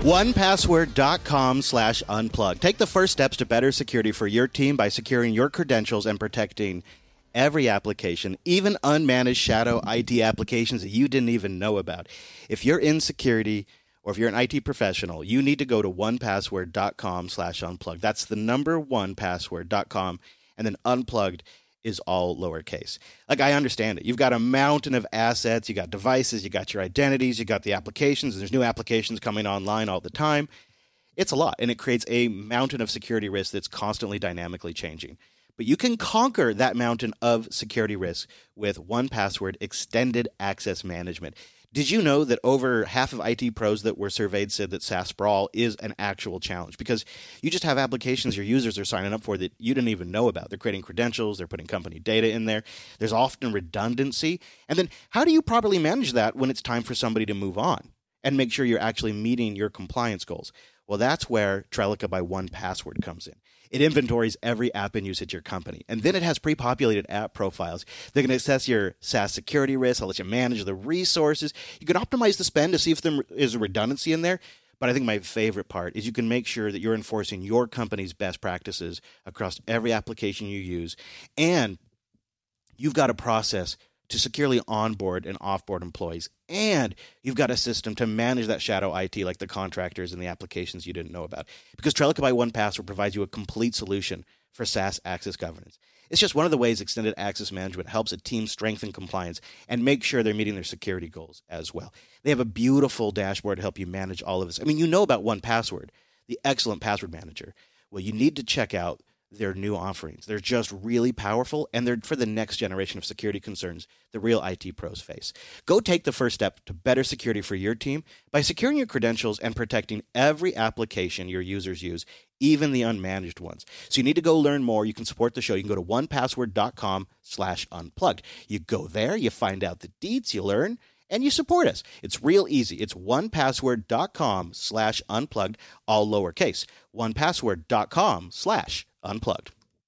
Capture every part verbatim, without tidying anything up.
one password dot com slash unplug. Take the first steps to better security for your team by securing your credentials and protecting every application, even unmanaged shadow I T applications that you didn't even know about. If you're in security or if you're an I T professional, you need to go to one password dot com slash unplug. That's the number one password dot com, and then unplugged is all lowercase. Like, I understand it. You've got a mountain of assets. You got devices. You got your identities. You got the applications. There's new applications coming online all the time. It's a lot, and it creates a mountain of security risk that's constantly dynamically changing. But you can conquer that mountain of security risk with one Password Extended Access Management. Did you know that over half of I T pros that were surveyed said that SaaS sprawl is an actual challenge? Because you just have applications your users are signing up for that you didn't even know about. They're creating credentials. They're putting company data in there. There's often redundancy. And then how do you properly manage that when it's time for somebody to move on and make sure you're actually meeting your compliance goals? Well, that's where Trellica by one Password comes in. It inventories every app in use at your company. And then it has pre-populated app profiles. They can assess your SaaS security risks. I'll let you manage the resources. You can optimize the spend to see if there is a redundancy in there. But I think my favorite part is you can make sure that you're enforcing your company's best practices across every application you use. And you've got a process to securely onboard and offboard employees. And you've got a system to manage that shadow I T, like the contractors and the applications you didn't know about. Because Trellica by one Password provides you a complete solution for SaaS access governance. It's just one of the ways extended access management helps a team strengthen compliance and make sure they're meeting their security goals as well. They have a beautiful dashboard to help you manage all of this. I mean, you know about one Password, the excellent password manager. Well, you need to check out their new offerings. They're just really powerful, and they're for the next generation of security concerns the real I T pros face. Go take the first step to better security for your team by securing your credentials and protecting every application your users use, even the unmanaged ones. So you need to go learn more. You can support the show. You can go to one password dot com slash unplugged. You go there, you find out the deets, you learn, and you support us. It's real easy. It's one password dot com slash unplugged, all lowercase. one password dot com slash unplugged.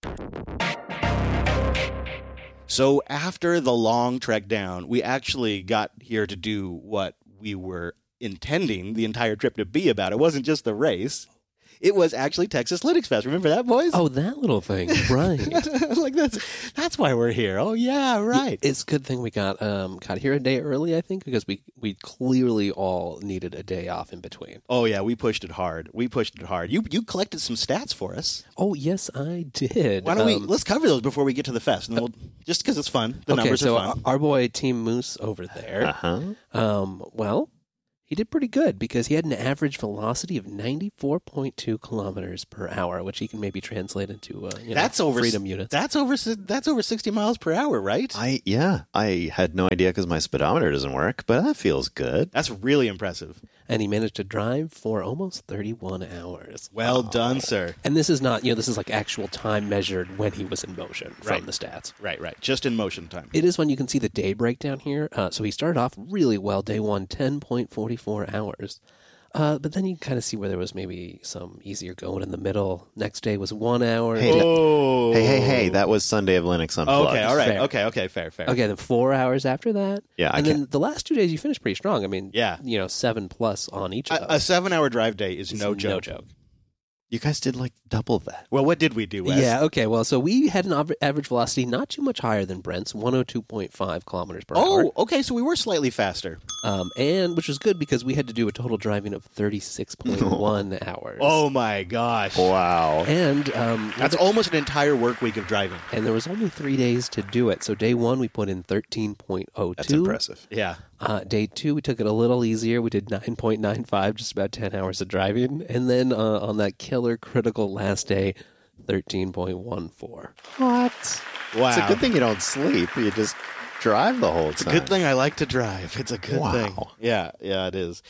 So after the long trek down, we actually got here to do what we were intending the entire trip to be about. It wasn't just the race. It was actually Texas Linux Fest. Remember that, boys? Oh, that little thing. Right. Like that's that's why we're here. Oh, yeah, right. It's a good thing we got um, got here a day early, I think, because we, we clearly all needed a day off in between. Oh, yeah, we pushed it hard. We pushed it hard. You you collected some stats for us. Oh, yes, I did. Why don't um, we, let's cover those before we get to the fest. And then we'll, just because it's fun. The okay, numbers so are fun. our boy Team Moose over there, Uh-huh. um, well, he did pretty good because he had an average velocity of ninety-four point two kilometers per hour, which he can maybe translate into uh, you That's know, over freedom units. That's over that's over sixty miles per hour, right? I yeah, I had no idea because my speedometer doesn't work, but that feels good. That's really impressive. And he managed to drive for almost thirty-one hours. Well done, sir. And this is not, you know, this is like actual time measured when he was in motion from Right. the stats. Right, right. Just in motion time. It is when you can see the day breakdown here. Uh, so he started off really well. Day one, ten point four four hours. Uh, but then you kind of see where there was maybe some easier going in the middle. Next day was one hour. Hey, oh. Hey, hey, hey! That was Sunday of Linux Unplugged. Okay, all right. Fair. Okay, okay, fair, fair. Okay, then four hours after that. Yeah, I and then can't- the last two days you finished pretty strong. I mean, Yeah. you know, seven plus on each of A, a those. seven-hour drive day is It's no joke. No joke. You guys did like double that. Well, what did we do, Wes? Yeah, okay. Well, so we had an av- average velocity not too much higher than Brent's, one oh two point five kilometers per hour. Oh, okay, so we were slightly faster. Um, and which was good because we had to do a total driving of thirty-six point one hours. Oh, my gosh. Wow. And um, That's almost an entire work week of driving. and there was only three days to do it. So day one we put in thirteen point oh two. That's impressive. Yeah. Uh, day two we took it a little easier. We did nine point nine five, just about ten hours of driving. And then uh, on that killer critical last day, thirteen point one four. What? Wow. It's a good thing you don't sleep. You just drive the whole It's a time. good thing I like to drive. It's a good Wow. thing. Yeah, yeah, it is.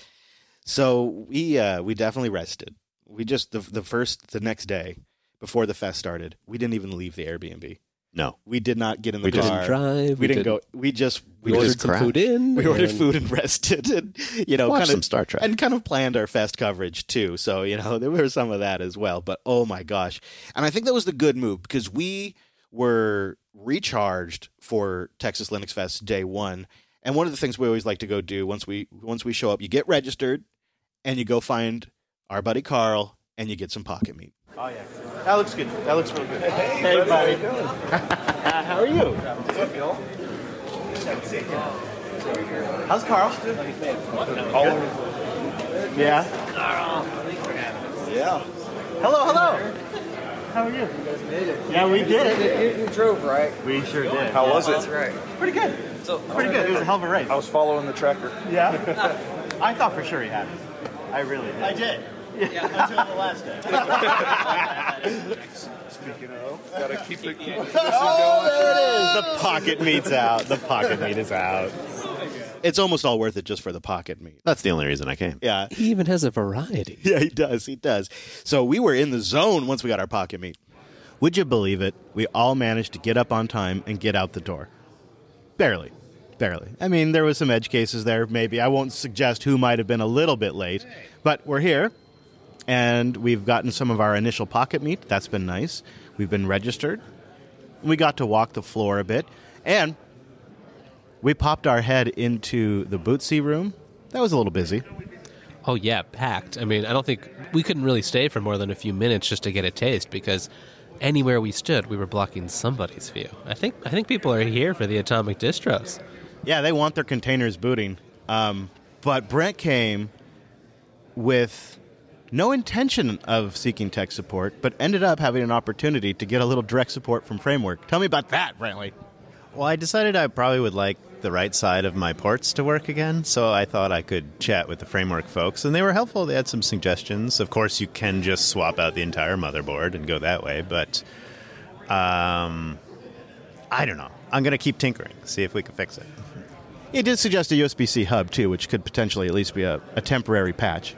So we uh, we definitely rested. We just the the first the next day before the fest started, we didn't even leave the Airbnb. No. We did not get in the We car. Didn't drive. We, didn't go. We just We, we, ordered just some crashed. food in. we ordered and- food and rested, and you know, Watch kind some of Star Trek. and kind of planned our fest coverage too. So you know, there was some of that as well. But oh my gosh, and I think that was the good move because we were recharged for Texas Linux Fest day one. And one of the things we always like to go do once we once we show up, you get registered and you go find our buddy Carl, and you get some pocket meat. Oh, yeah. That looks good. That looks real good. Hey, hey buddy. How are you? What's up, y'all? How's Carl? All Yeah. Yeah. Hello, hello. How are you? You guys made it. Yeah, we did it. You, you drove, right? We sure did. How was it? That's right. Pretty good. So, Pretty good. It was a hell of a race. I was following the tracker. Yeah? I thought for sure he had it. I really did. I did. Yeah, until the last day. Speaking of, gotta keep it. Keep Oh, there it is. The pocket meat's out. The pocket meat is out. It's almost all worth it just for the pocket meat. That's the only reason I came. Yeah. He even has a variety. Yeah, he does. He does. So we were in the zone once we got our pocket meat. Would you believe it? We all managed to get up on time and get out the door. Barely. Barely. I mean, there was some edge cases there, maybe. I won't suggest who might have been a little bit late. But we're here, and we've gotten some of our initial pocket meat. That's been nice. We've been registered. We got to walk the floor a bit. And we popped our head into the Bootsy room. That was a little busy. Oh, yeah, packed. I mean, I don't think we couldn't really stay for more than a few minutes just to get a taste because anywhere we stood, we were blocking somebody's view. I think I think people are here for the Atomic Distros. Yeah, they want their containers booting. Um, but Brent came with no intention of seeking tech support, but ended up having an opportunity to get a little direct support from Framework. Tell me about that, Brantley. Well, I decided I probably would like the right side of my ports to work again, so I thought I could chat with the Framework folks, and they were helpful. They had some suggestions. Of course, you can just swap out the entire motherboard and go that way, but um, I don't know. I'm going to keep tinkering, see if we can fix it. He did suggest a U S B C hub, too, which could potentially at least be a, a temporary patch.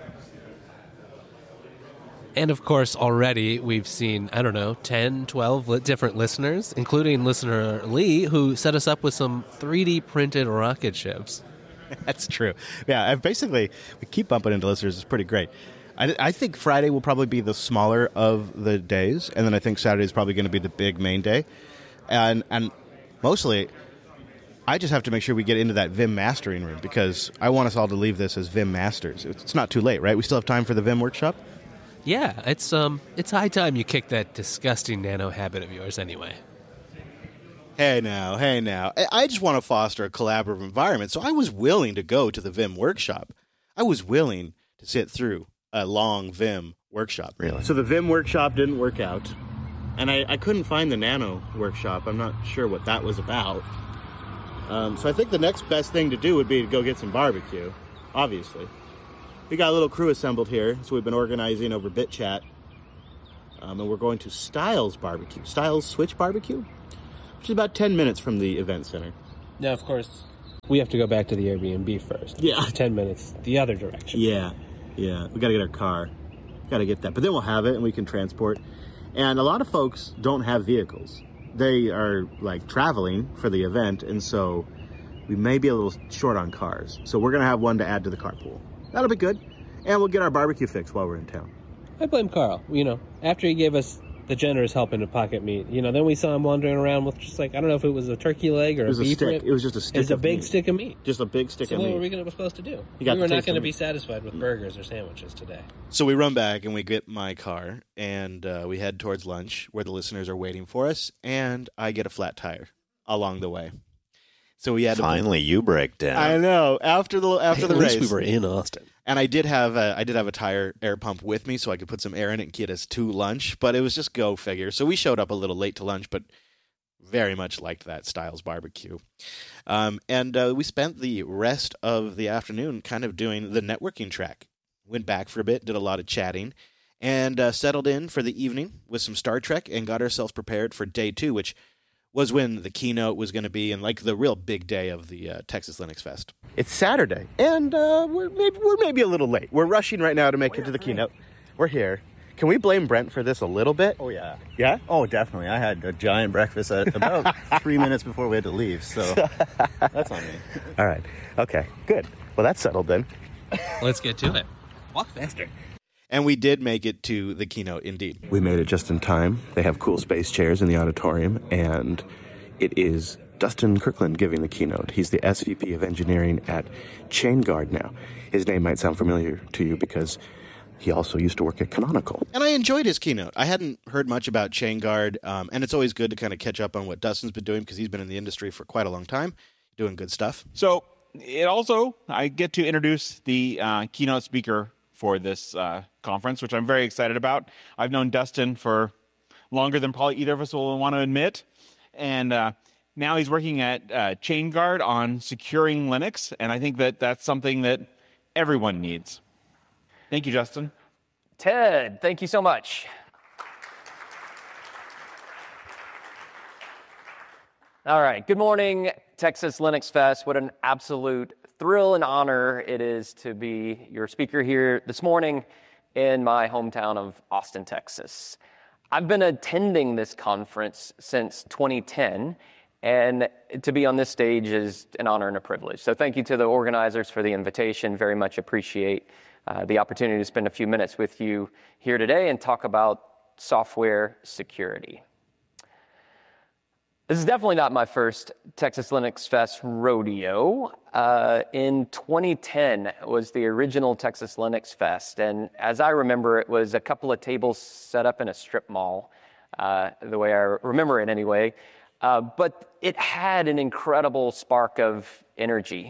And, of course, already we've seen, I don't know, ten, twelve li- different listeners, including listener Lee, who set us up with some three D printed rocket ships. That's true. Yeah, I've basically, we keep bumping into listeners. It's pretty great. I, I think Friday will probably be the smaller of the days, and then I think Saturday is probably going to be the big main day. And and mostly, I just have to make sure we get into that Vim mastering room, because I want us all to leave this as Vim masters. It's not too late, right? We still have time for the Vim workshop? Yeah, it's um, it's high time you kick that disgusting nano habit of yours anyway. Hey now, hey now. I- I just want to foster a collaborative environment, so I was willing to go to the Vim workshop. I was willing to sit through a long Vim workshop. Really? So the Vim workshop didn't work out, and I, I couldn't find the Nano workshop. I'm not sure what that was about. Um, so I think the next best thing to do would be to go get some barbecue, obviously. We got a little crew assembled here, so we've been organizing over BitChat. Um, and we're going to Styles Barbecue. Styles Switch Barbecue? Which is about ten minutes from the event center. Now, of course, we have to go back to the Airbnb first. Yeah. ten minutes the other direction. Yeah, yeah. We got to get our car. Got to get that. But then we'll have it and we can transport. And a lot of folks don't have vehicles. They are, like, traveling for the event, and so we may be a little short on cars. So we're going to have one to add to the carpool. That'll be good. And we'll get our barbecue fix while we're in town. I blame Carl. You know, after he gave us the generous help into pocket meat, you know, then we saw him wandering around with just like, I don't know if it was a turkey leg or It was a a beef stick. rib. It was just a stick It was a of big meat. stick of meat. Just a big stick So of what meat. were we going to supposed to do? You We got were the not taste going to of be meat. satisfied with burgers or sandwiches today. So we run back and we get my car, and uh, we head towards lunch where the listeners are waiting for us, and I get a flat tire along the way. So we had Finally, you break down. To, I know after the after the At race, least we were in Austin. and I did have a, I did have a tire air pump with me, so I could put some air in it and get us to lunch. But it was just go figure. So we showed up a little late to lunch, but very much liked that Styles barbecue. Um, and uh, we spent the rest of the afternoon kind of doing the networking track. Went back for a bit, did a lot of chatting, and uh, settled in for the evening with some Star Trek and got ourselves prepared for day two, which was when the keynote was going to be and like the real big day of the uh, Texas Linux Fest. It's Saturday, and uh, we're maybe we're maybe a little late. We're rushing right now to make it to the keynote. We're here. Can we blame Brent for this a little bit? Oh, yeah. Yeah? Oh, definitely. I had a giant breakfast at about three minutes before we had to leave, so that's on me. All right. Okay, good. Well, that's settled then. Let's get to it. Walk faster. And we did make it to the keynote, indeed. We made it just in time. They have cool space chairs in the auditorium, and it is Dustin Kirkland giving the keynote. He's the S V P of engineering at ChainGuard now. His name might sound familiar to you because He also used to work at Canonical. And I enjoyed his keynote. I hadn't heard much about ChainGuard, um, and it's always good to kind of catch up on what Dustin's been doing because he's been in the industry for quite a long time, doing good stuff. So it also, I get to introduce the uh, keynote speaker for this uh, conference, which I'm very excited about. I've known Dustin for longer than probably either of us will want to admit, and uh, now he's working at uh, ChainGuard on securing Linux, and I think that that's something that everyone needs. Thank you, Justin. Ted, thank you so much. All right, good morning, Texas Linux Fest. What an absolute thrill and honor it is to be your speaker here this morning in my hometown of Austin, Texas. I've been attending this conference since twenty ten, and to be on this stage is an honor and a privilege. So thank you to the organizers for the invitation. Very much appreciate uh, the opportunity to spend a few minutes with you here today and talk about software security. This is definitely not my first Texas Linux Fest rodeo. Uh, in twenty ten was the original Texas Linux Fest, and as I remember, it was a couple of tables set up in a strip mall, uh, the way I remember it anyway. Uh, but it had an incredible spark of energy.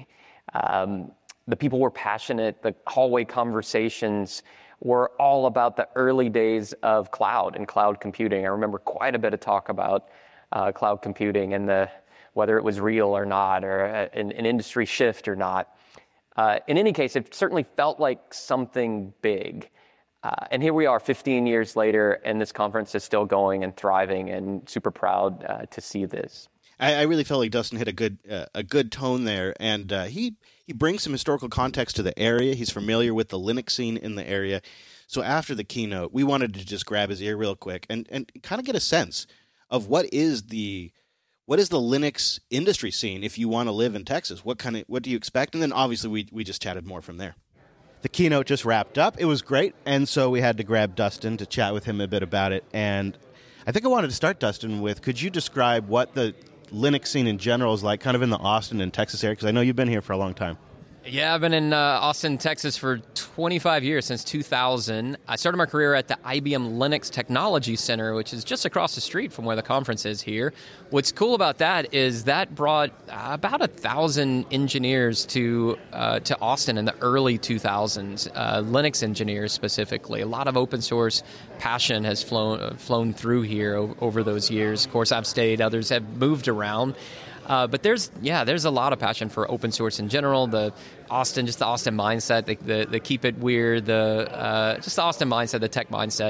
Um, the people were passionate. The hallway conversations were all about the early days of cloud and cloud computing. I remember quite a bit of talk about uh, cloud computing and the whether it was real or not, or a, an, an industry shift or not. Uh, in any case, it certainly felt like something big. Uh, and here we are fifteen years later, and this conference is still going and thriving, and super proud uh, to see this. I, I really felt like Dustin hit a good uh, a good tone there, and uh, he he brings some historical context to the area. He's familiar with the Linux scene in the area. So after the keynote, we wanted to just grab his ear real quick and, and kind of get a sense of what is the what is the Linux industry scene if you want to live in Texas. What kind of what do you expect? And then obviously we we just chatted more from there. The keynote just wrapped up. It was great, and so we had to grab Dustin to chat with him a bit about it. And I think I wanted to start, Dustin, with could you describe what the Linux scene in general is like, kind of in the Austin and Texas area? Because I know you've been here for a long time. Yeah, I've been in uh, Austin, Texas for twenty-five years, since two thousand. I started my career at the I B M Linux Technology Center, which is just across the street from where the conference is here. What's cool about that is that brought uh, about a thousand engineers to uh, to Austin in the early two thousands, uh, Linux engineers specifically. A lot of open source passion has flown, uh, flown through here o- over those years. Of course, I've stayed, others have moved around. Uh, but there's, yeah, there's a lot of passion for open source in general. The Austin, just the Austin mindset, the the, the keep it weird, the uh, just the Austin mindset, the tech mindset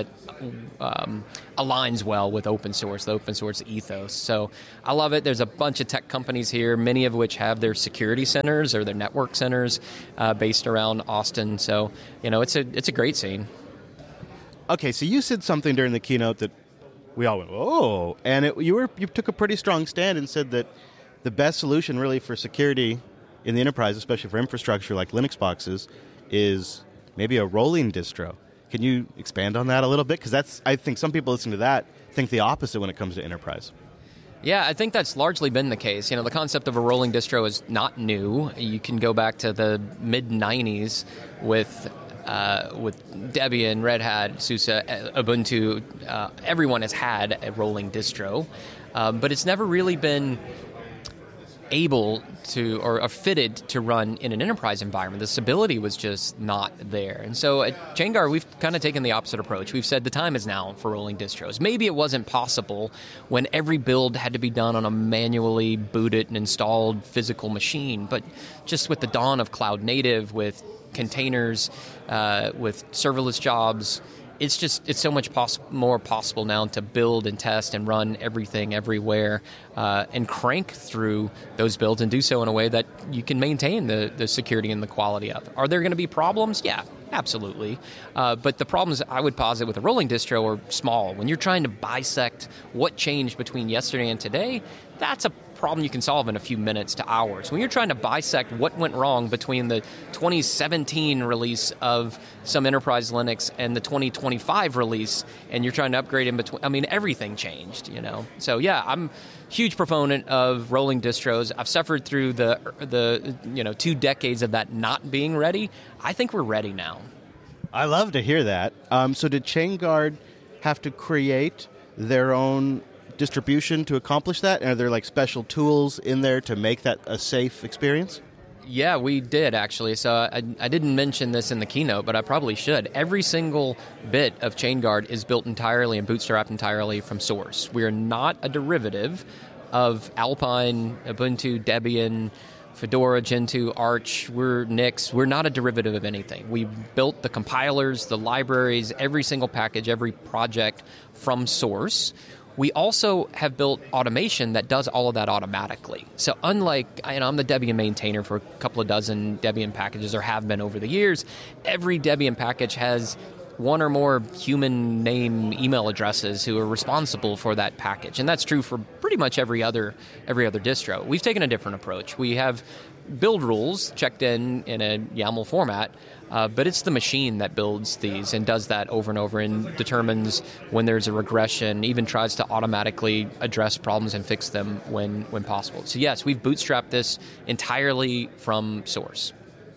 um, aligns well with open source, the open source ethos. So I love it. There's a bunch of tech companies here, many of which have their security centers or their network centers uh, based around Austin. So you know, it's a it's a great scene. Okay, so you said something during the keynote that we all went, "Oh!" and it, you were you took a pretty strong stand and said that the best solution really for security in the enterprise, especially for infrastructure like Linux boxes, is maybe a rolling distro. Can you expand on that a little bit? Because that's, I think some people listening to that think the opposite when it comes to enterprise. Yeah, I think that's largely been the case. You know, the concept of a rolling distro is not new. You can go back to the mid nineties with uh, with Debian, Red Hat, SUSE, Ubuntu. Uh, everyone has had a rolling distro, um, but it's never really been able to or, or fitted to run in an enterprise environment. The stability was just not there. And so at ChainGuard, we've kind of taken the opposite approach. We've said the time is now for rolling distros. Maybe it wasn't possible when every build had to be done on a manually booted and installed physical machine, but just with the dawn of cloud native, with containers, uh, with serverless jobs, it's just, it's so much poss- more possible now to build and test and run everything everywhere uh, and crank through those builds and do so in a way that you can maintain the, the security and the quality of. Are there going to be problems? Yeah, absolutely. Uh, but the problems I would posit with a rolling distro are small. When you're trying to bisect what changed between yesterday and today, that's a problem you can solve in a few minutes to hours. When you're trying to bisect what went wrong between the twenty seventeen release of some enterprise Linux and the twenty twenty-five release, and you're trying to upgrade in between, I mean, everything changed, you know? So yeah, I'm a huge proponent of rolling distros. I've suffered through the, the you know, two decades of that not being ready. I think we're ready now. I love to hear that. Um, so did ChainGuard have to create their own distribution to accomplish that? And are there like special tools in there to make that a safe experience? Yeah, we did actually. So I, I didn't mention this in the keynote, but I probably should. Every single bit of ChainGuard is built entirely and bootstrapped entirely from source. We are not a derivative of Alpine, Ubuntu, Debian, Fedora, Gentoo, Arch. We're Nix. We're not a derivative of anything. We built the compilers, the libraries, every single package, every project from source. We also have built automation that does all of that automatically. So unlike, you know, I'm the Debian maintainer for a couple of dozen Debian packages, or have been over the years, every Debian package has one or more human name email addresses who are responsible for that package. And that's true for pretty much every other every other distro. We've taken a different approach. We have build rules checked in in a YAML format, uh, but it's the machine that builds these and does that over and over and determines when there's a regression, even tries to automatically address problems and fix them when, when possible. So yes, we've bootstrapped this entirely from source.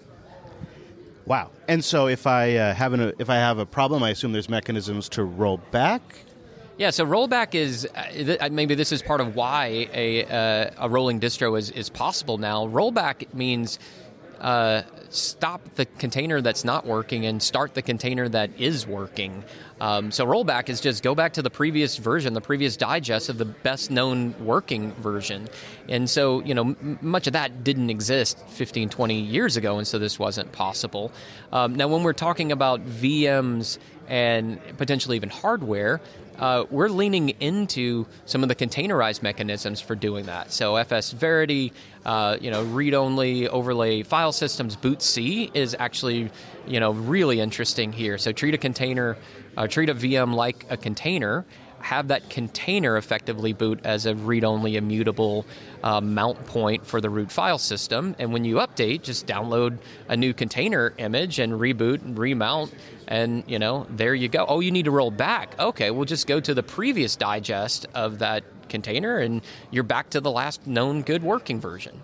Wow. And so if I uh, have an, if I have a problem, I assume there's mechanisms to roll back? Yeah, so rollback is, uh, th- maybe this is part of why a uh, a rolling distro is, is possible now. Rollback means uh, stop the container that's not working and start the container that is working. Um, so rollback is just go back to the previous version, the previous digest of the best known working version. And so, you know, m- much of that didn't exist fifteen, twenty years ago, and so this wasn't possible. Um, now, when we're talking about V Ms and potentially even hardware, Uh, we're leaning into some of the containerized mechanisms for doing that. So F S Verity, uh, you know, read-only overlay file systems, boot C is actually, you know, really interesting here. So treat a container, uh, treat a V M like a container, have that container effectively boot as a read-only immutable uh, mount point for the root file system. And when you update, just download a new container image and reboot and remount. And, you know, there you go. Oh, you need to roll back. Okay, we'll just go to the previous digest of that container, and you're back to the last known good working version.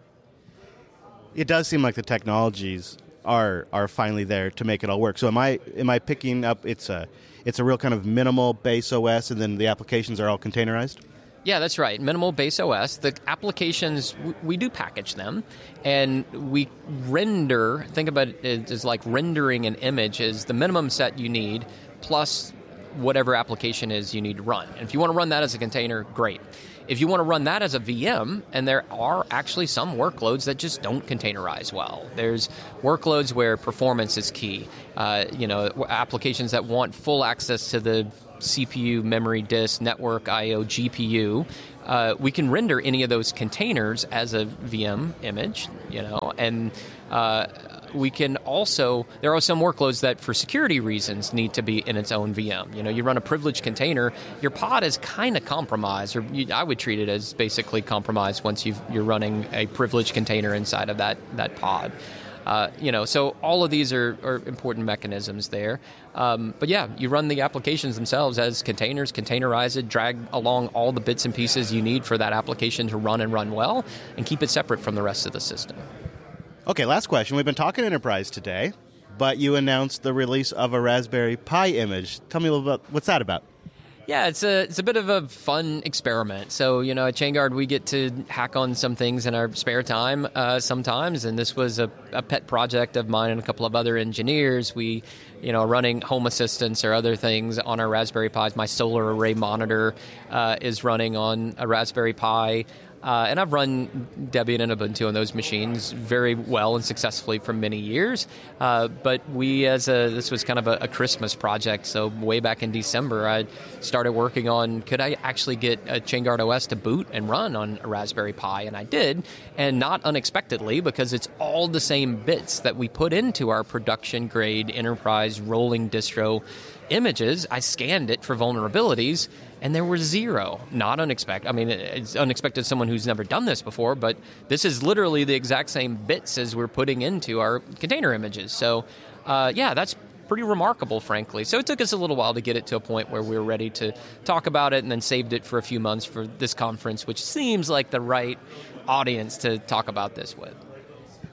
It does seem like the technologies are are finally there to make it all work. So am I am I picking up it's a it's a real kind of minimal base O S, and then the applications are all containerized? Yeah, that's right. Minimal base O S. The applications, we do package them, and we render, think about it as like rendering an image is the minimum set you need, plus whatever application is you need to run. And if you want to run that as a container, great. If you want to run that as a V M, and there are actually some workloads that just don't containerize well. There's workloads where performance is key. Uh, you know, applications that want full access to the C P U, memory, disk, network, I O, G P U. Uh, we can render any of those containers as a V M image, you know, and uh, we can also, there are some workloads that for security reasons need to be in its own V M. You know, you run a privileged container, your pod is kind of compromised, or you, I would treat it as basically compromised once you've, you're running a privileged container inside of that, that pod. Uh, you know, so all of these are, are important mechanisms there. Um, but yeah, you run the applications themselves as containers, containerize it, drag along all the bits and pieces you need for that application to run and run well, and keep it separate from the rest of the system. Okay, last question. We've been talking enterprise today, but you announced the release of a Raspberry Pi image. Tell me a little about what's that about? Yeah, it's a it's a bit of a fun experiment. So, you know, at ChainGuard, we get to hack on some things in our spare time uh, sometimes, and this was a, a pet project of mine and a couple of other engineers. We, you know, running Home Assistants or other things on our Raspberry Pis. My solar array monitor uh, is running on a Raspberry Pi. Uh, and I've run Debian and Ubuntu on those machines very well and successfully for many years. Uh, but we, as a this was kind of a, a Christmas project. So way back in December, I started working on could I actually get a ChainGuard O S to boot and run on a Raspberry Pi, and I did, and not unexpectedly because it's all the same bits that we put into our production grade enterprise rolling distro images. I scanned it for vulnerabilities, and there were zero. Not unexpected. I mean, it's unexpected to someone who's never done this before, but this is literally the exact same bits as we're putting into our container images. So, uh, yeah, that's pretty remarkable, frankly. So it took us a little while to get it to a point where we were ready to talk about it, and then saved it for a few months for this conference, which seems like the right audience to talk about this with.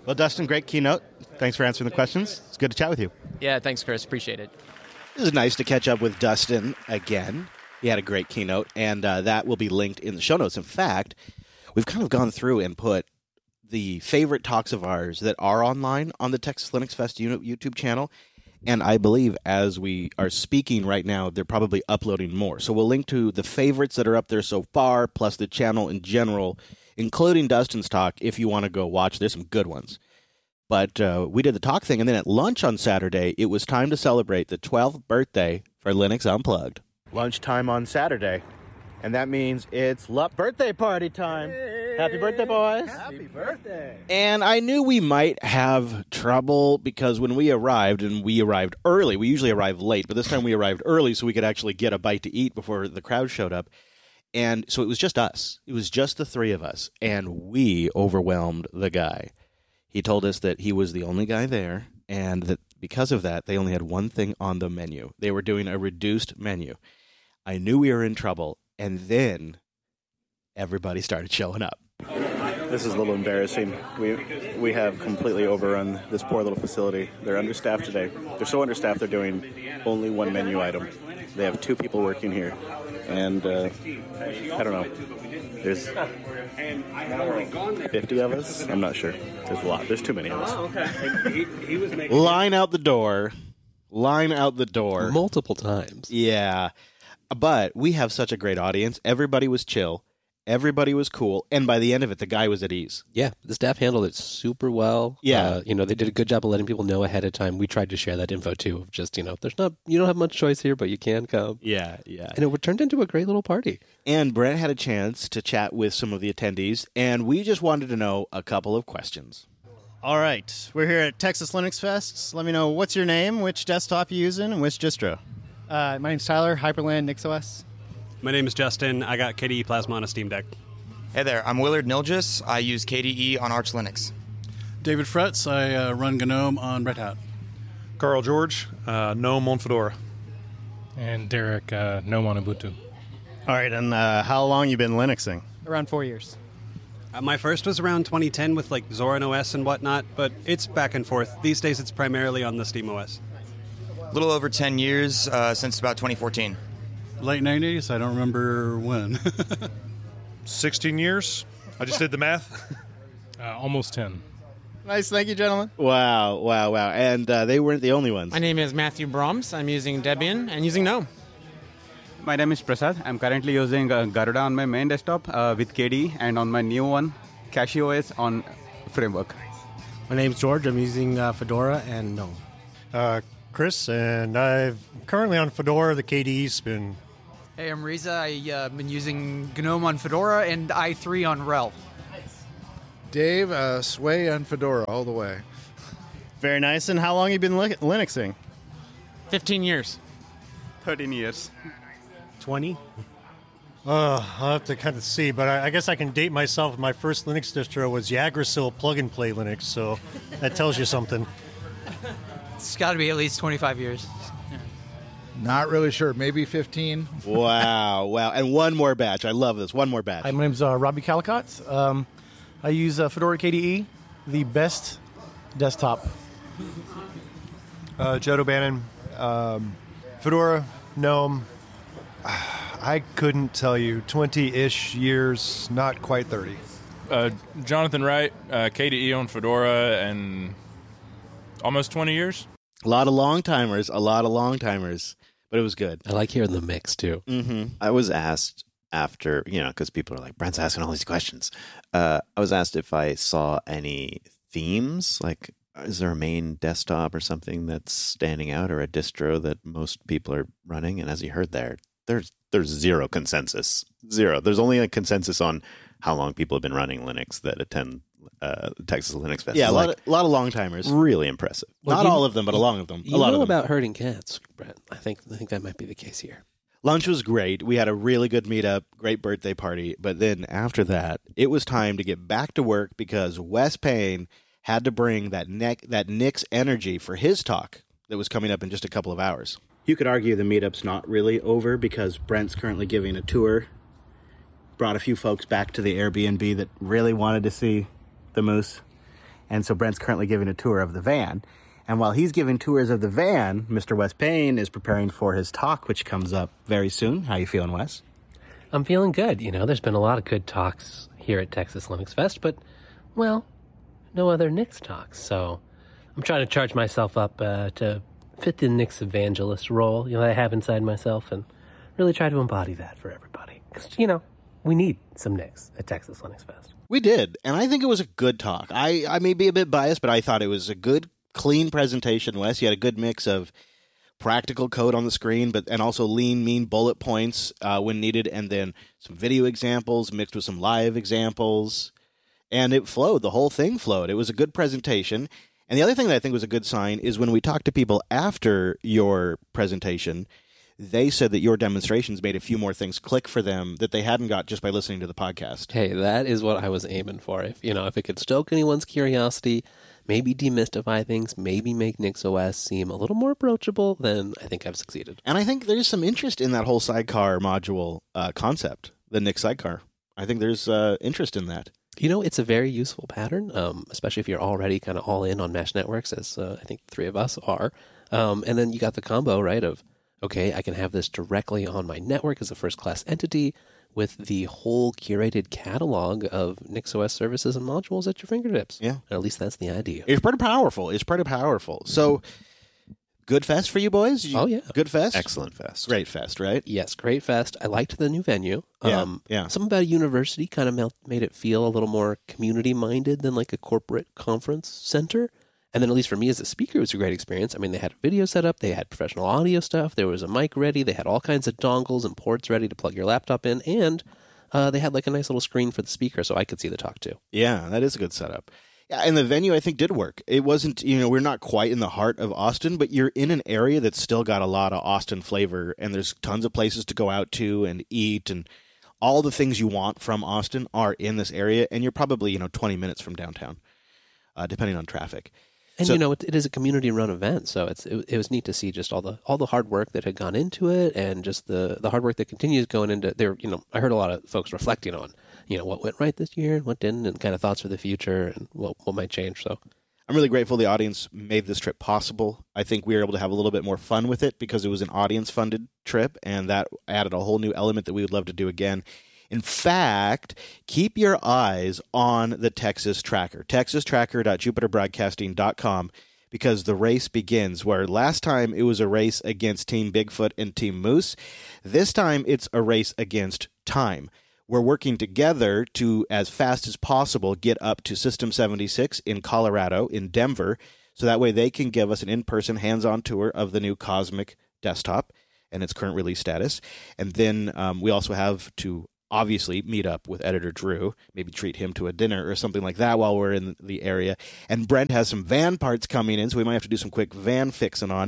Well, Dustin, great keynote. Thanks for answering the questions. It's good to chat with you. Yeah, thanks, Chris. Appreciate it. It was nice to catch up with Dustin again. He had a great keynote, and uh, that will be linked in the show notes. In fact, we've kind of gone through and put the favorite talks of ours that are online on the Texas Linux Fest YouTube channel. And I believe as we are speaking right now, they're probably uploading more. So we'll link to the favorites that are up there so far, plus the channel in general, including Dustin's talk, if you want to go watch. There's some good ones. But uh, we did the talk thing, and then at lunch on Saturday, it was time to celebrate the twelfth birthday for Linux Unplugged. Lunchtime on Saturday, and that means it's L U P birthday party time. Hey. Happy birthday, boys. Happy birthday. And I knew we might have trouble because when we arrived, and we arrived early, we usually arrive late, but this time we arrived early so we could actually get a bite to eat before the crowd showed up. And so it was just us. It was just the three of us, and we overwhelmed the guy. He told us that he was the only guy there, and that because of that, they only had one thing on the menu. They were doing a reduced menu. I knew we were in trouble, and then everybody started showing up. This is a little embarrassing. We we have completely overrun this poor little facility. They're understaffed today. They're so understaffed they're doing only one menu item. They have two people working here, and uh, I don't know. There's fifty of us? I'm not sure. There's a lot. There's too many of us. Line out the door. Line out the door. Multiple times. Yeah. But we have such a great audience. Everybody was chill. Everybody was cool. And by the end of it, the guy was at ease. Yeah, the staff handled it super well. Yeah. Uh, you know, they did a good job of letting people know ahead of time. We tried to share that info, too, of just, you know, there's not, you don't have much choice here, but you can come. Yeah, yeah. And it turned into a great little party. And Brent had a chance to chat with some of the attendees, and we just wanted to know a couple of questions. All right. We're here at Texas Linux Fest. Let me know what's your name, which desktop you using, and which distro. Uh, my name's Tyler, Hyperland, NixOS. My name is Justin. I got K D E Plasma on a Steam Deck. Hey there, I'm Willard Nilgis. I use K D E on Arch Linux. David Fretz. I uh, run GNOME on Red Hat. Carl George, uh, GNOME on Fedora. And Derek, uh, GNOME on Ubuntu. All right, and uh, how long you been Linuxing? Around four years. Uh, my first was around twenty ten with like Zorin O S and whatnot, but it's back and forth. These days it's primarily on the SteamOS. A little over ten years, uh, since about twenty fourteen. Late nineties? I don't remember when. sixteen years. I just did the math. uh, almost ten. Nice. Thank you, gentlemen. Wow, wow, wow. And uh, they weren't the only ones. My name is Matthew Brahms. I'm using Debian and using GNOME. My name is Prasad. I'm currently using uh, Garuda on my main desktop uh, with K D E, and on my new one, CachyOS on Framework. My name's George. I'm using uh, Fedora and GNOME. Uh, Chris, and I'm currently on Fedora. The K D E spin. Hey, I'm Reza. I've uh, been using GNOME on Fedora and i three on RHEL. Dave, uh, Sway on Fedora all the way. Very nice. And how long have you been li- Linuxing? fifteen years. thirteen years. twenty? Uh, I'll have to kind of see, but I, I guess I can date myself. My first Linux distro was Yggdrasil plug-and-play Linux, so that tells you something. It's got to be at least twenty-five years. Not really sure. Maybe fifteen. Wow, wow. And one more batch. I love this. One more batch. Hi, my name's uh, Robbie Calicott. Um, I use uh, Fedora K D E, the best desktop. Uh, Joe O'Bannon, um, Fedora, GNOME. I couldn't tell you. twenty-ish years, not quite thirty. Uh, Jonathan Wright, uh, K D E on Fedora, and almost twenty years. A lot of long-timers, a lot of long-timers, but it was good. I like hearing the mix, too. Mm-hmm. I was asked after, you know, because people are like, Brent's asking all these questions. Uh, I was asked if I saw any themes, like, is there a main desktop or something that's standing out, or a distro that most people are running? And as you heard there, there's there's zero consensus. Zero. There's only a consensus on how long people have been running Linux that attend uh, Texas Linux Fest. Yeah, a lot, like, of, a lot of long-timers. Really impressive. Well, Not you, all of them, but a lot of them. You a lot know of them. about herding cats, Brent. I think I think that might be the case here. Lunch was great. We had a really good meetup, great birthday party. But then after that, it was time to get back to work because Wes Payne had to bring that neck, that Nix energy for his talk that was coming up in just a couple of hours. You could argue the meetup's not really over because Brent's currently giving a tour. Brought a few folks back to the Airbnb that really wanted to see the moose. And so Brent's currently giving a tour of the van. And while he's giving tours of the van, Mister Wes Payne is preparing for his talk, which comes up very soon. How you feeling, Wes? I'm feeling good. You know, there's been a lot of good talks here at Texas Linux Fest, but, well, no other Nix talks. So I'm trying to charge myself up uh, to fit the Nix evangelist role, you know, that I have inside myself, and really try to embody that for everybody. Because, you know, we need some Nix at Texas Linux Fest. We did, and I think it was a good talk. I, I may be a bit biased, but I thought it was a good, clean presentation, Wes. You had a good mix of practical code on the screen, but and also lean, mean bullet points uh, when needed, and then some video examples mixed with some live examples. And it flowed. The whole thing flowed. It was a good presentation. And the other thing that I think was a good sign is when we talked to people after your presentation, they said that your demonstrations made a few more things click for them that they hadn't got just by listening to the podcast. Hey, that is what I was aiming for. If you know, if it could stoke anyone's curiosity, maybe demystify things, maybe make NixOS seem a little more approachable, then I think I've succeeded. And I think there's some interest in that whole sidecar module uh, concept, the Nix sidecar. I think there's uh, interest in that. You know, it's a very useful pattern, um, especially if you're already kind of all in on mesh networks, as uh, I think the three of us are. Um, and then you got the combo, right, of, okay, I can have this directly on my network as a first-class entity with the whole curated catalog of NixOS services and modules at your fingertips. Yeah. Or at least that's the idea. It's pretty powerful. It's pretty powerful. So, good fest for you boys? You, oh, yeah. Good fest? Excellent fest. Great fest, right? Yes, great fest. I liked the new venue. Yeah, um, yeah. Something about a university kind of made it feel a little more community-minded than like a corporate conference center. And then at least for me as a speaker, it was a great experience. I mean, they had a video set up, they had professional audio stuff, there was a mic ready, they had all kinds of dongles and ports ready to plug your laptop in, and uh, they had like a nice little screen for the speaker so I could see the talk too. Yeah, that is a good setup. Yeah, and the venue I think did work. It wasn't, you know, we're not quite in the heart of Austin, but you're in an area that's still got a lot of Austin flavor, and there's tons of places to go out to and eat, and all the things you want from Austin are in this area, and you're probably, you know, twenty minutes from downtown, uh, depending on traffic. And so, you know, it, it is a community-run event, so it's it, it was neat to see just all the all the hard work that had gone into it, and just the, the hard work that continues going into there. You know, I heard a lot of folks reflecting on, you know, what went right this year and what didn't, and kind of thoughts for the future and what what might change. So, I'm really grateful the audience made this trip possible. I think we were able to have a little bit more fun with it because it was an audience-funded trip, and that added a whole new element that we would love to do again. In fact, keep your eyes on the Texas Tracker, texas tracker dot jupiter broadcasting dot com, because the race begins, where last time it was a race against Team Bigfoot and Team Moose. This time it's a race against time. We're working together to, as fast as possible, get up to System seventy-six in Colorado, in Denver, so that way they can give us an in-person hands-on tour of the new Cosmic desktop and its current release status. And then um, we also have to obviously meet up with editor Drew, maybe treat him to a dinner or something like that while we're in the area. And Brent has some van parts coming in, so we might have to do some quick van fixing on.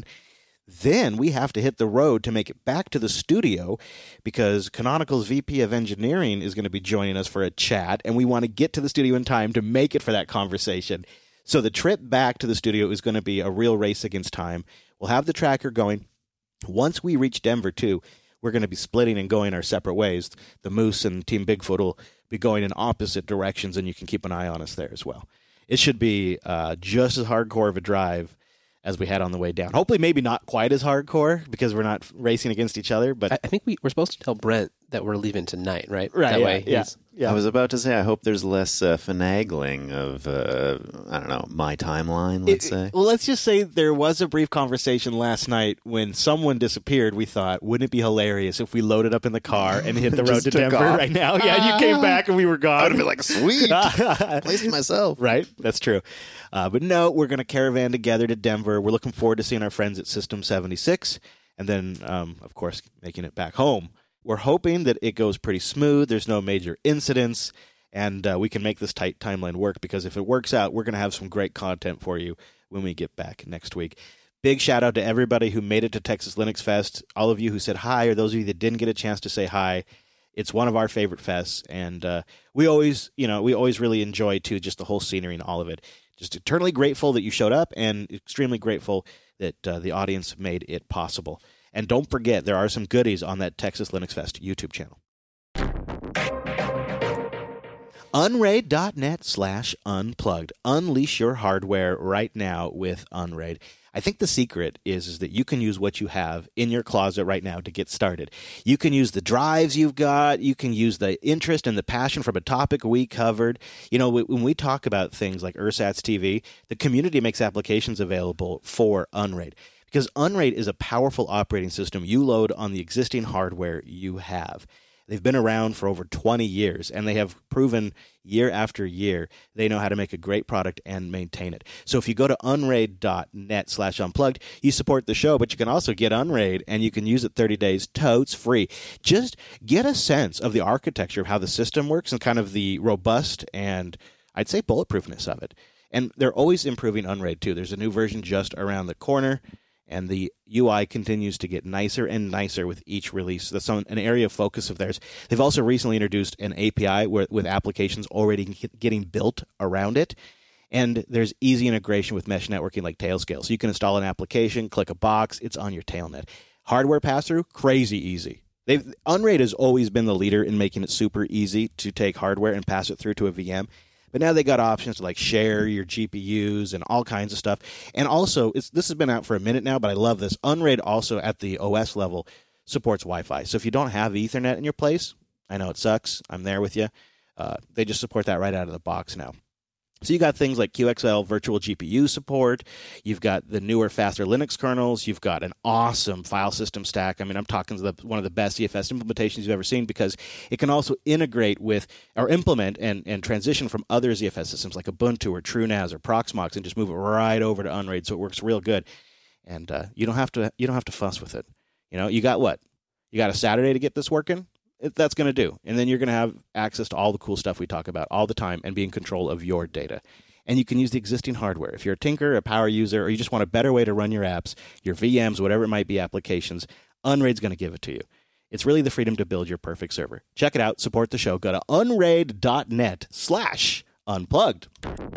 Then we have to hit the road to make it back to the studio because Canonical's V P of Engineering is going to be joining us for a chat, and we want to get to the studio in time to make it for that conversation. So the trip back to the studio is going to be a real race against time. We'll have the tracker going. Once we reach Denver, too, we're going to be splitting and going our separate ways. The Moose and Team Bigfoot will be going in opposite directions, and you can keep an eye on us there as well. It should be uh, just as hardcore of a drive as we had on the way down. Hopefully maybe not quite as hardcore because we're not racing against each other. But I, I think we, we're supposed to tell Brent that we're leaving tonight, right? Right, that yeah, way yeah. he's, Yeah. I was about to say, I hope there's less uh, finagling of, uh, I don't know, my timeline, let's It- say. Well, let's just say there was a brief conversation last night when someone disappeared. We thought, wouldn't it be hilarious if we loaded up in the car and hit the road Just to took Denver off. right now? Yeah, and you came back and we were gone. I would've been like, sweet. Placed myself. Right? That's true. Uh, but no, we're going to caravan together to Denver. We're looking forward to seeing our friends at System seventy-six and then, um, of course, making it back home. We're hoping that it goes pretty smooth. There's no major incidents. And uh, we can make this tight timeline work because if it works out, we're going to have some great content for you when we get back next week. Big shout out to everybody who made it to Texas Linux Fest. All of you who said hi, or those of you that didn't get a chance to say hi. It's one of our favorite fests, and uh, we always, you know, we always really enjoy too just the whole scenery and all of it. Just eternally grateful that you showed up, and extremely grateful that uh, the audience made it possible. And don't forget, there are some goodies on that Texas Linux Fest YouTube channel. Unraid.net slash unplugged. Unleash your hardware right now with Unraid. I think the secret is, is that you can use what you have in your closet right now to get started. You can use the drives you've got. You can use the interest and the passion from a topic we covered. You know, when we talk about things like Ursats T V, the community makes applications available for Unraid because Unraid is a powerful operating system you load on the existing hardware you have. They've been around for over twenty years, and they have proven year after year they know how to make a great product and maintain it. So if you go to unraid.net slash unplugged, you support the show, but you can also get Unraid, and you can use it thirty days totes free. Just get a sense of the architecture of how the system works and kind of the robust and, I'd say, bulletproofness of it. And they're always improving Unraid, too. There's a new version just around the corner. And the U I continues to get nicer and nicer with each release. That's an area of focus of theirs. They've also recently introduced an A P I where, with applications already getting built around it. And there's easy integration with mesh networking like Tailscale. So you can install an application, click a box, it's on your Tailnet. Hardware pass-through, crazy easy. They've, Unraid has always been the leader in making it super easy to take hardware and pass it through to a V M. But now they got options to like share your G P Us and all kinds of stuff. And also, it's, this has been out for a minute now, but I love this. Unraid also at the O S level supports Wi-Fi. So if you don't have Ethernet in your place, I know it sucks. I'm there with you. Uh, they just support that right out of the box now. So you got things like Q X L virtual G P U support. You've got the newer, faster Linux kernels. You've got an awesome file system stack. I mean, I'm talking the, one of the best Z F S implementations you've ever seen because it can also integrate with or implement and, and transition from other Z F S systems like Ubuntu or TrueNAS or Proxmox and just move it right over to Unraid, so it works real good. And uh, you don't have to you don't have to fuss with it. You know, you got what? You got a Saturday to get this working? That's going to do. And then you're going to have access to all the cool stuff we talk about all the time and be in control of your data. And you can use the existing hardware. If you're a tinker, a power user, or you just want a better way to run your apps, your V Ms, whatever it might be, applications, Unraid's going to give it to you. It's really the freedom to build your perfect server. Check it out. Support the show. Go to unraid.net slash unplugged.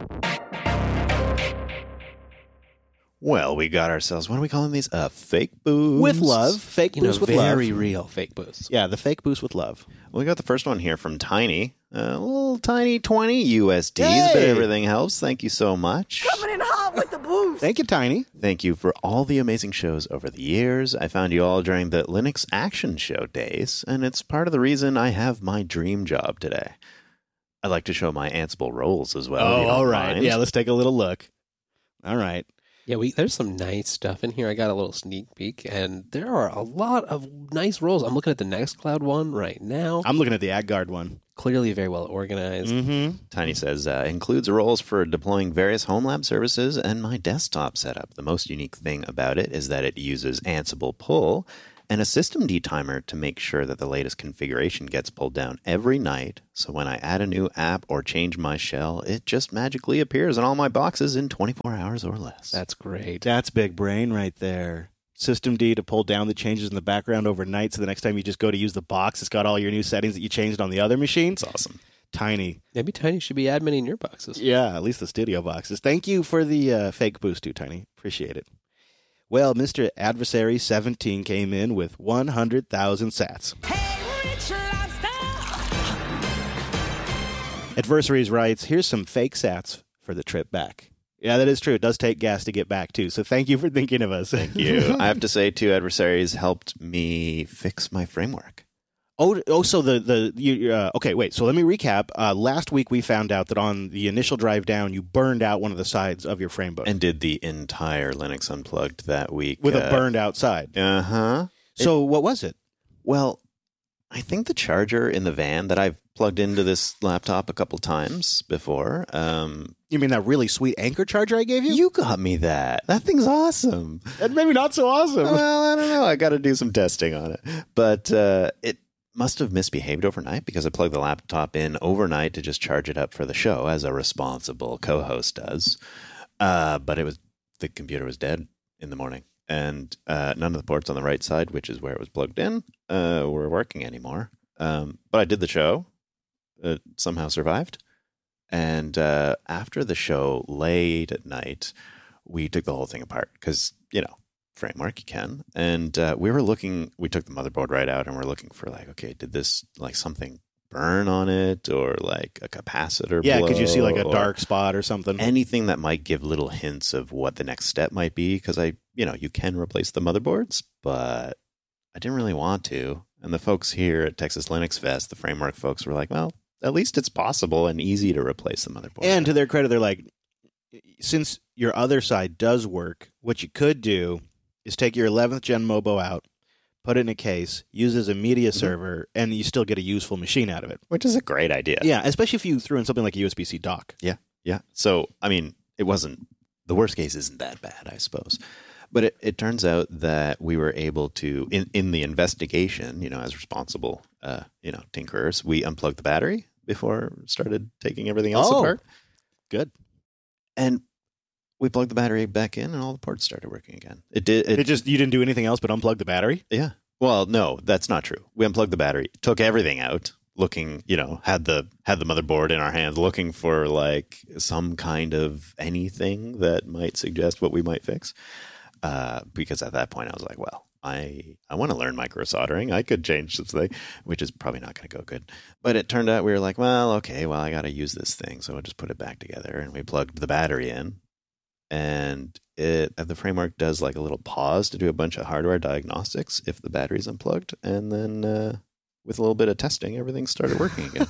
Well, we got ourselves, what are we calling these? Uh, fake boosts? With love. Fake You know, boosts with love. very real fake boosts. Yeah, the fake boost with love. Well, we got the first one here from Tiny. Uh, a little tiny twenty U S Ds, Hey! but everything helps. Thank you so much. Coming in hot with the boost. Thank you, Tiny. Thank you for all the amazing shows over the years. I found you all during the Linux Action Show days, and it's part of the reason I have my dream job today. I'd like to show my Ansible roles as well. if Oh, you don't all right. mind. Yeah, let's take a little look. All right. Yeah, we there's some nice stuff in here. I got a little sneak peek, and there are a lot of nice roles. I'm looking at the Nextcloud one right now. I'm looking at the AdGuard one. Clearly very well organized. Mm-hmm. Tiny says, uh, includes roles for deploying various home lab services and my desktop setup. The most unique thing about it is that it uses Ansible pull and a systemd timer to make sure that the latest configuration gets pulled down every night. So when I add a new app or change my shell, it just magically appears in all my boxes in twenty-four hours or less. That's great. That's big brain right there. Systemd to pull down the changes in the background overnight, so the next time you just go to use the box, it's got all your new settings that you changed on the other machine. It's awesome. Tiny. Maybe Tiny should be adminning your boxes. Yeah, at least the studio boxes. Thank you for the uh, fake boost too, Tiny. Appreciate it. Well, Mister Adversary seventeen came in with one hundred thousand sats. Adversaries writes, here's some fake sats for the trip back. Yeah, that is true. It does take gas to get back, too. So thank you for thinking of us. Thank you. I have to say, too, Adversaries helped me fix my framework. Oh, oh, so the, the you, uh, okay, wait. So let me recap. Uh, last week we found out that on the initial drive down, you burned out one of the sides of your framebook. And did the entire Linux Unplugged that week. With uh, a burned out side. Uh-huh. So what was it? Well, I think the charger in the van that I've plugged into this laptop a couple times before. Um, you mean that really sweet Anchor charger I gave you? You got me that. That thing's awesome. And maybe not so awesome. Well, I don't know. I got to do some testing on it. But uh, it must have misbehaved overnight because I plugged the laptop in overnight to just charge it up for the show, as a responsible co-host does. Uh, but it was the computer was dead in the morning, and uh, none of the ports on the right side, which is where it was plugged in, uh, were working anymore. Um, but I did the show. It somehow survived. And uh, after the show, late at night, we took the whole thing apart because, you know, framework you can. And uh, we were looking, we took the motherboard right out and we're looking for like, okay, did this, like something burn on it or like a capacitor Yeah, blow could you see like a or dark spot or something? anything that might give little hints of what the next step might be. Because I, you know, you can replace the motherboards, but I didn't really want to. And the folks here at Texas Linux Fest, the Framework folks, were like, well, at least it's possible and easy to replace the motherboard. And to their credit, they're like, since your other side does work, what you could do is take your eleventh gen Mobo out, put it in a case, use it as a media Mm-hmm. server, and you still get a useful machine out of it. Which is a great idea. Yeah, especially if you threw in something like a U S B C dock. Yeah, yeah. So, I mean, it wasn't, the worst case isn't that bad, I suppose. But it, it turns out that we were able to, in, in the investigation, you know, as responsible, uh, you know, tinkerers, we unplugged the battery before started taking everything else Oh, apart. Good. And we plugged the battery back in and all the ports started working again. It did. It, It just, you didn't do anything else but unplug the battery? yeah. Well, no, that's not true. We unplugged the battery, took everything out, looking, you know, had the had the motherboard in our hands, looking for like some kind of anything that might suggest what we might fix. Uh, because at that point I was like, well, I I want to learn micro soldering. I could change this thing, which is probably not going to go good. But it turned out we were like, well, okay, well, I got to use this thing, so we'll just put it back together. And we plugged the battery in, and it the Framework does like a little pause to do a bunch of hardware diagnostics if the battery's unplugged, and then uh, with a little bit of testing, everything started working again.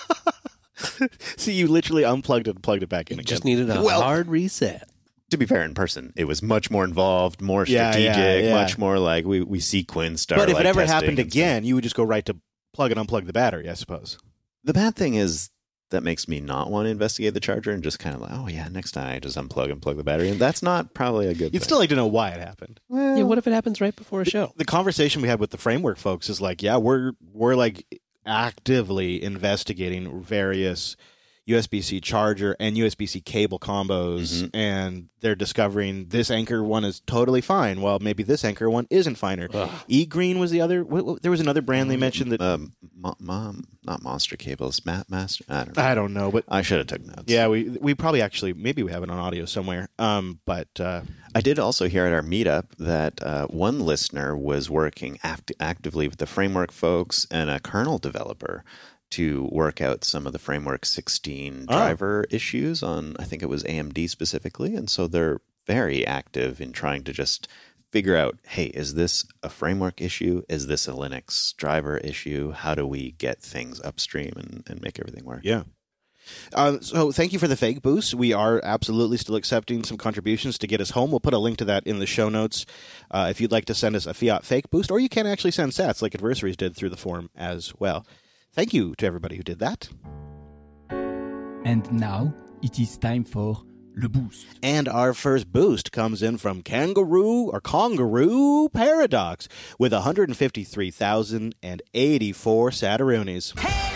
See, you literally unplugged it and plugged it back in You again. just needed a Well- hard reset. To be fair, in person, it was much more involved, more Yeah, strategic, yeah, yeah. much more like we we sequenced our. But if like, it ever testing happened and stuff. again, you would just go right to plug and unplug the battery, I suppose. The bad thing is that makes me not want to investigate the charger and just kind of like, oh yeah, next time I just unplug and plug the battery, and that's not probably a good. You'd thing. still like to know why it happened. Yeah, what if it happens right before a show? The conversation we had with the Framework folks is like, yeah, we're we're like actively investigating various U S B C charger and U S B C cable combos, Mm-hmm. and they're discovering this Anker one is totally fine. Well, maybe this Anker one isn't finer. E Green was the other. What, what, there was another brand they mentioned that um, mo- mom, not Monster Cables, Ma- Master. I don't know. I don't know, but I should have took notes. yeah, we we probably actually maybe we have it on audio somewhere. Um, but uh, I did also hear at our meetup that uh, one listener was working act- actively with the Framework folks and a kernel developer to work out some of the Framework sixteen Oh. driver issues on, I think it was A M D specifically. And so they're very active in trying to just figure out, hey, is this a Framework issue? Is this a Linux driver issue? How do we get things upstream and, and make everything work? yeah. Uh, so thank you for the fake boost. We are absolutely still accepting some contributions to get us home. We'll put a link to that in the show notes uh, if you'd like to send us a fiat fake boost, or you can actually send sats like Adversaries did through the forum as well. Thank you to everybody who did that. And now it is time for Le Boost. And our first boost comes in from Kangaroo or Kangaroo Paradox with one hundred fifty-three thousand eighty-four Sataroonies. Hey!